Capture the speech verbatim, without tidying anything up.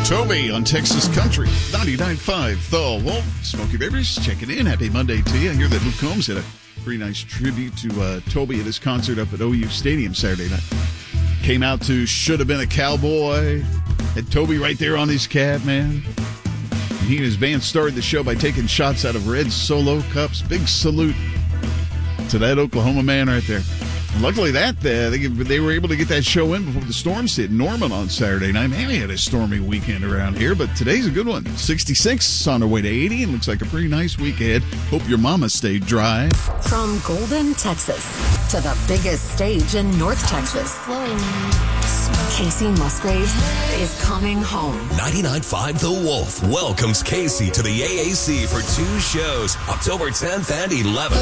Toby on Texas Country, ninety-nine point five The Wolf. Smokey Beavers checking in. Happy Monday to you. I hear that Luke Combs had a pretty nice tribute to uh, Toby at his concert up at O U Stadium Saturday night. Came out to Should Have Been a Cowboy. Had Toby right there on his cab, man. And he and his band started the show by taking shots out of red Solo cups. Big salute to that Oklahoma man right there. Luckily that uh, they, they were able to get that show in before the storms hit Norman on Saturday night. Man, we had a stormy weekend around here, but today's a good one. sixty-six on our way to eighty, and looks like a pretty nice week ahead. Hope your mama stayed dry. From Golden, Texas, to the biggest stage in North Texas, Casey Musgraves is coming home. ninety-nine point five The Wolf welcomes Casey to the A A C for two shows, October tenth and eleventh.